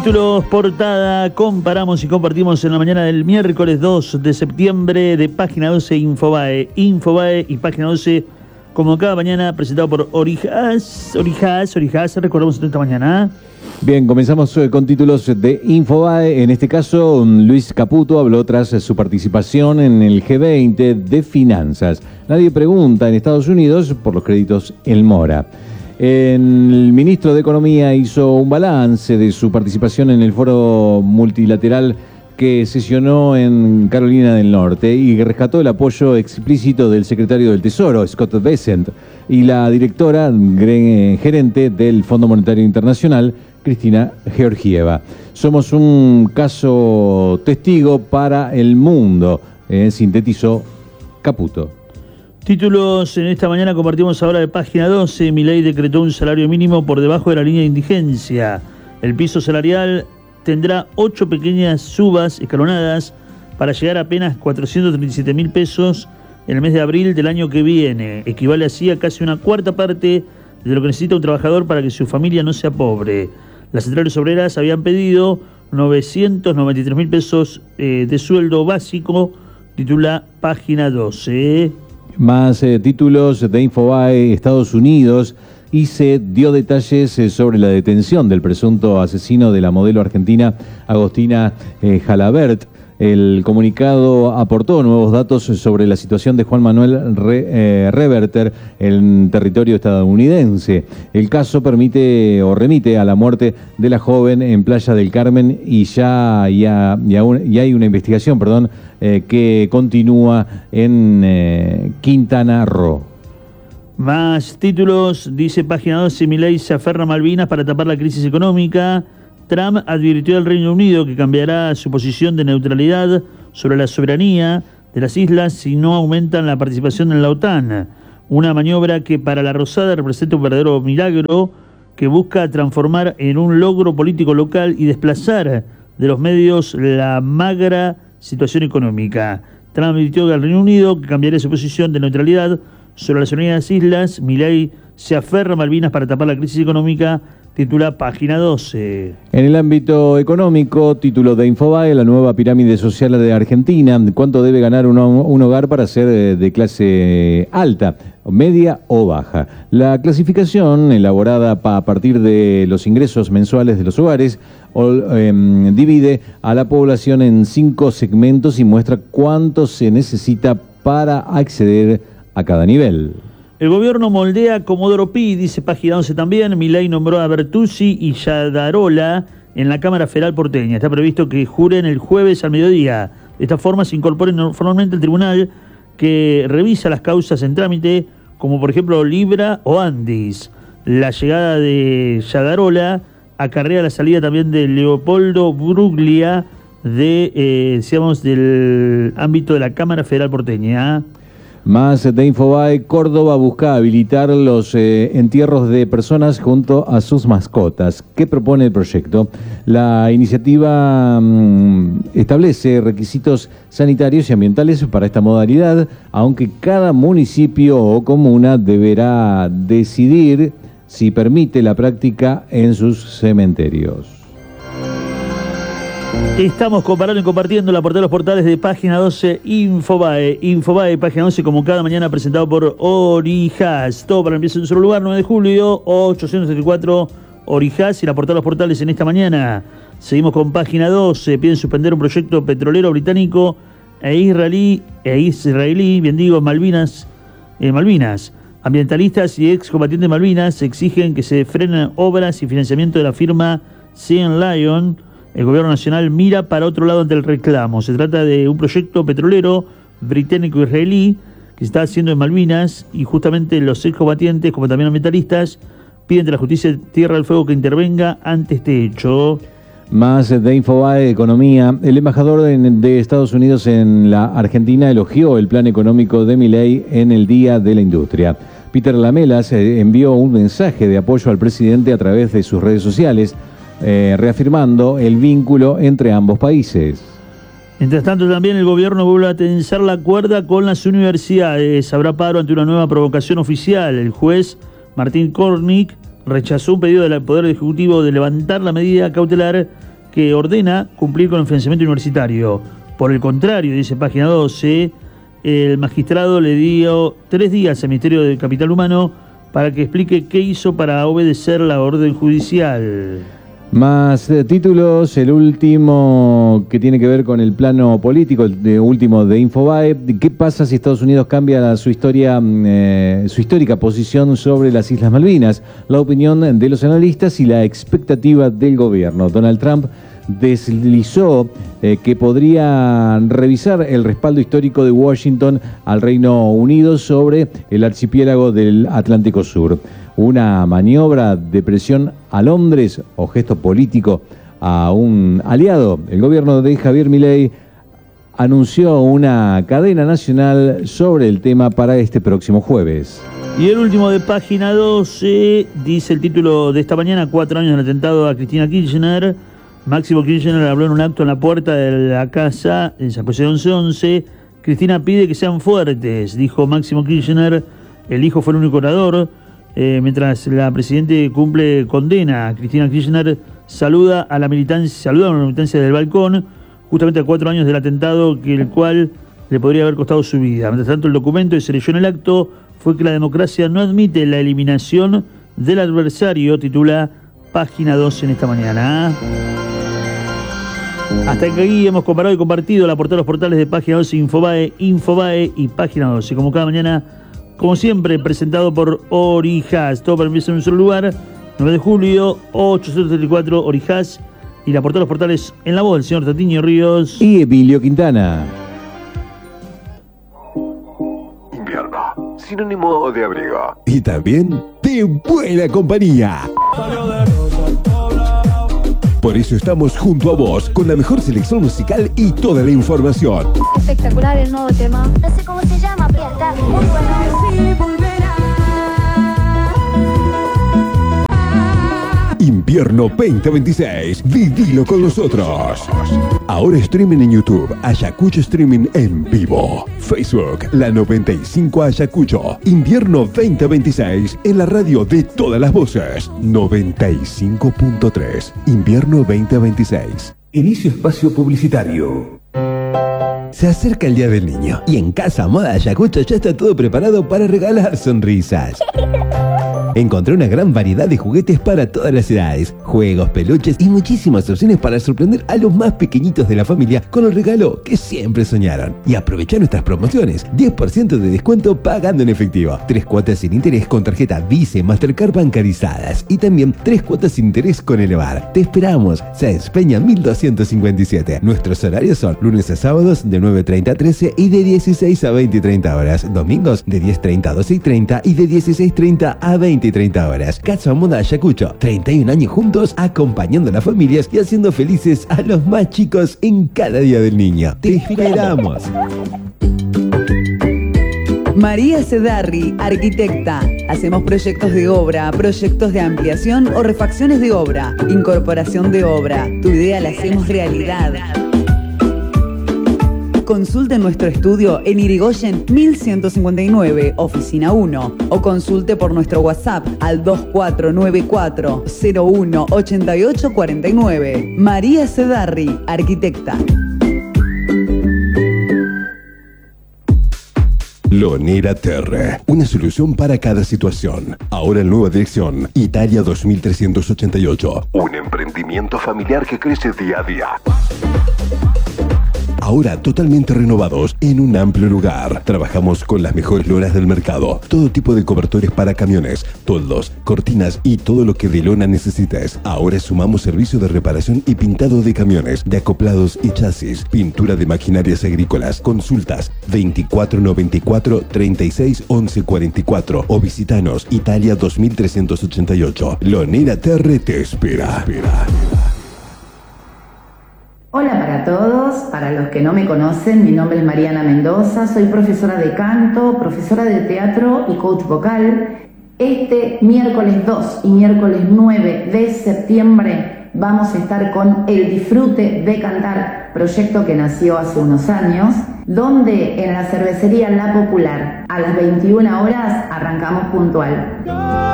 Títulos portada, comparamos y compartimos en la mañana del miércoles 2 de septiembre de Página 12 Infobae y Página 12, como cada mañana, presentado por Orijas, recordamos esta mañana. Bien, comenzamos con títulos de Infobae. En este caso, Luis Caputo habló tras su participación en el G20 de finanzas. Nadie pregunta en Estados Unidos por los créditos El Mora. El ministro de Economía hizo un balance de su participación en el foro multilateral que sesionó en Carolina del Norte y rescató el apoyo explícito del secretario del Tesoro, Scott Bessent, y la directora gerente del Fondo Monetario Internacional, Cristina Georgieva. Somos un caso testigo para el mundo, sintetizó Caputo. Títulos en esta mañana compartimos ahora de Página 12. Milei decretó un salario mínimo por debajo de la línea de indigencia. El piso salarial tendrá 8 pequeñas subas escalonadas para llegar a apenas 437.000 pesos en el mes de abril del año que viene. Equivale así a casi una cuarta parte de lo que necesita un trabajador para que su familia no sea pobre. Las centrales obreras habían pedido 993.000 pesos de sueldo básico, titula Página 12. Más títulos de Infobae. Estados Unidos y se dio detalles sobre la detención del presunto asesino de la modelo argentina Agostina Jalabert. El comunicado aportó nuevos datos sobre la situación de Juan Manuel Reverter en territorio estadounidense. El caso remite a la muerte de la joven en Playa del Carmen y ya hay una investigación, que continúa en Quintana Roo. Más títulos, dice Página 12, Milei se aferra a Malvinas para tapar la crisis económica. Trump advirtió al Reino Unido que cambiará su posición de neutralidad sobre la soberanía de las islas si no aumentan la participación en la OTAN. Una maniobra que para la Rosada representa un verdadero milagro que busca transformar en un logro político local y desplazar de los medios la magra situación económica. Trump advirtió al Reino Unido que cambiaría su posición de neutralidad sobre la soberanía de las islas. Milei se aferra a Malvinas para tapar la crisis económica, titula Página 12. En el ámbito económico, título de Infobae, la nueva pirámide social de Argentina. ¿Cuánto debe ganar un hogar para ser de clase alta, media o baja? La clasificación, elaborada a partir de los ingresos mensuales de los hogares, divide a la población en 5 segmentos y muestra cuánto se necesita para acceder a cada nivel. El gobierno moldea a Comodoro Pi, dice Página 11 también. Milei nombró a Bertuzzi y Yadarola en la Cámara Federal porteña. Está previsto que juren el jueves al mediodía. De esta forma se incorporen formalmente al tribunal que revisa las causas en trámite, como por ejemplo Libra o Andis. La llegada de Yadarola acarrea la salida también de Leopoldo Bruglia del ámbito de la Cámara Federal porteña. Más de Infobae, Córdoba busca habilitar los entierros de personas junto a sus mascotas. ¿Qué propone el proyecto? La iniciativa establece requisitos sanitarios y ambientales para esta modalidad, aunque cada municipio o comuna deberá decidir si permite la práctica en sus cementerios. Estamos comparando y compartiendo la portada de los portales de Página 12 Infobae, Página 12, como cada mañana, presentado por Orijas. Todo para empezar en un solo lugar, 9 de julio, 874 Orijas y la portada de los portales en esta mañana. Seguimos con Página 12. Piden suspender un proyecto petrolero británico e israelí, Malvinas. Ambientalistas y excombatientes de Malvinas exigen que se frenen obras y financiamiento de la firma Sea Lion. El gobierno nacional mira para otro lado ante el reclamo. Se trata de un proyecto petrolero británico-israelí que se está haciendo en Malvinas y justamente los excombatientes, como también ambientalistas, piden de la justicia Tierra del Fuego que intervenga ante este hecho. Más de Infobae, Economía. El embajador de Estados Unidos en la Argentina elogió el plan económico de Milei en el Día de la Industria. Peter Lamelas envió un mensaje de apoyo al presidente a través de sus redes sociales, reafirmando el vínculo entre ambos países. Mientras tanto, también el gobierno vuelve a tensar la cuerda con las universidades. Habrá paro ante una nueva provocación oficial. El juez Martín Kornick rechazó un pedido del Poder Ejecutivo de levantar la medida cautelar que ordena cumplir con el financiamiento universitario. Por el contrario, dice página 12, el magistrado le dio 3 días al Ministerio de Capital Humano para que explique qué hizo para obedecer la orden judicial. Más títulos, el último que tiene que ver con el plano político, el último de Infobae. ¿Qué pasa si Estados Unidos cambia su histórica posición sobre las Islas Malvinas? La opinión de los analistas y la expectativa del gobierno. Donald Trump deslizó que podría revisar el respaldo histórico de Washington al Reino Unido sobre el archipiélago del Atlántico Sur. Una maniobra de presión a Londres o gesto político a un aliado. El gobierno de Javier Milei anunció una cadena nacional sobre el tema para este próximo jueves. Y el último de página 12 dice el título de esta mañana: 4 años del atentado a Cristina Kirchner. Máximo Kirchner habló en un acto en la puerta de la casa en San José 1111. Cristina pide que sean fuertes, dijo Máximo Kirchner. El hijo fue el único orador. Mientras la presidente cumple condena, Cristina Kirchner saluda a la militancia del balcón, justamente a 4 años del atentado, el cual le podría haber costado su vida. Mientras tanto, el documento que se leyó en el acto fue que la democracia no admite la eliminación del adversario, titula página 12 en esta mañana. Hasta aquí hemos comparado y compartido la portada de los portales de página 12, Infobae y página 12. Como cada mañana, como siempre, presentado por Orijas. Todo para empezar en un solo lugar. 9 de julio, 834 Orijas. Y la portada de los portales en la voz del señor Tatiño Ríos. Y Emilio Quintana. Invierno, sinónimo de abrigo. Y también de buena compañía. Por eso estamos junto a vos, con la mejor selección musical y toda la información. Espectacular el nuevo tema. No sé cómo se llama, pero está muy bueno. Invierno 2026. Vivilo con nosotros. Ahora streaming en YouTube. Ayacucho Streaming en vivo. Facebook, la 95 Ayacucho. Invierno 2026. En la radio de todas las voces. 95.3. Invierno 2026. Inicio espacio publicitario. Se acerca el Día del Niño. Y en Casa Moda Ayacucho ya está todo preparado para regalar sonrisas. Encontré una gran variedad de juguetes para todas las edades, juegos, peluches y muchísimas opciones para sorprender a los más pequeñitos de la familia con el regalo que siempre soñaron. Y aprovechar nuestras promociones, 10% de descuento pagando en efectivo, 3 cuotas sin interés con tarjeta Visa y Mastercard bancarizadas y también 3 cuotas sin interés con Elevar. Te esperamos, Sáenz Peña 1257. Nuestros horarios son lunes a sábados de 9:30 a 13 y de 16 a 20 y 30 horas, domingos de 10:30 a 12 y 30 y de 16:30 a 20 y 30 horas. Casa Moda Ayacucho, 31 años juntos acompañando a las familias y haciendo felices a los más chicos en cada Día del Niño. Te esperamos. María Cedarri, arquitecta. Hacemos proyectos de obra, proyectos de ampliación o refacciones de obra, incorporación de obra. Tu idea la hacemos realidad. Consulte nuestro estudio en Irigoyen 1159, oficina 1, o consulte por nuestro WhatsApp al 2494 01 8849. María Cedarri, arquitecta. Lonera Terre, una solución para cada situación. Ahora en nueva dirección, Italia 2388. Un emprendimiento familiar que crece día a día. Ahora totalmente renovados en un amplio lugar. Trabajamos con las mejores lonas del mercado. Todo tipo de cobertores para camiones, toldos, cortinas y todo lo que de lona necesites. Ahora sumamos servicio de reparación y pintado de camiones, de acoplados y chasis, pintura de maquinarias agrícolas. Consultas 2494 36 11 44 o visitanos Italia 2388. Lonera Terre te espera. Hola para todos, para los que no me conocen, mi nombre es Mariana Mendoza, soy profesora de canto, profesora de teatro y coach vocal. Este miércoles 2 y miércoles 9 de septiembre vamos a estar con El Disfrute de Cantar, proyecto que nació hace unos años, donde en la cervecería La Popular a las 21 horas arrancamos puntual.